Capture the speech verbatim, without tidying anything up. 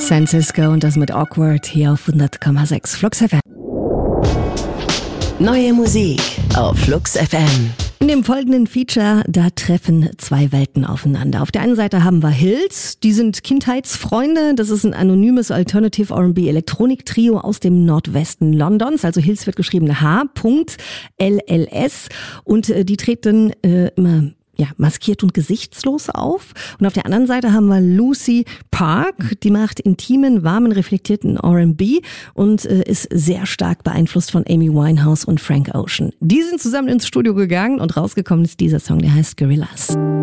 Francisco und das mit Awkward hier auf hundert Komma sechs Flux F M. Neue Musik auf Flux F M. In dem folgenden Feature, da treffen zwei Welten aufeinander. Auf der einen Seite haben wir Hills, die sind Kindheitsfreunde. Das ist ein anonymes Alternative R and B Elektronik-Trio aus dem Nordwesten Londons. Also Hills wird geschrieben H L L S und äh, die treten äh, immer ja, maskiert und gesichtslos auf. Und auf der anderen Seite haben wir Lucy Park, die macht intimen, warmen, reflektierten R and B und äh, ist sehr stark beeinflusst von Amy Winehouse und Frank Ocean. Die sind zusammen ins Studio gegangen und rausgekommen ist dieser Song, der heißt Gorillas.